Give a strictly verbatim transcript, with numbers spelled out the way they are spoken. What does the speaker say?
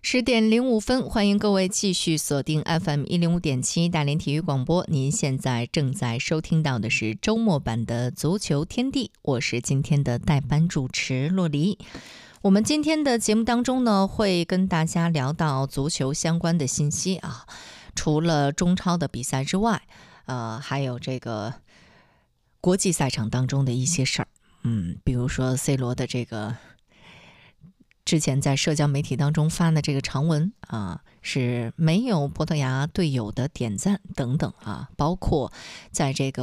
十点零五分，欢迎各位继续锁定 F M 一零五点七大连体育广播。您现在正在收听到的是周末版的足球天地，我是今天的代班主持洛黎。我们今天的节目当中呢，会跟大家聊到足球相关的信息啊，除了中超的比赛之外，呃，还有这个国际赛场当中的一些事儿，嗯，比如说 C 罗的这个。之前在社交媒体当中发的这个长文啊，是没有葡萄牙队友的点赞等等啊，包括在这个